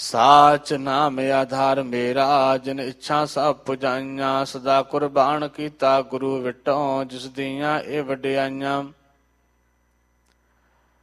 ਸਾਚ ਨਾਮ ਆਧਾਰ ਮੇਰਾ, ਜਿਨ ਇੱਛਾ ਸਭ ਪੁਜਾਈਆਂ। ਸਦਾ ਕੁਰਬਾਨ ਕੀਤਾ ਗੁਰੂ ਵਿਟੋ, ਜਿਸ ਦੀਆਂ ਇਹ ਵਡਿਆਈਆਂ।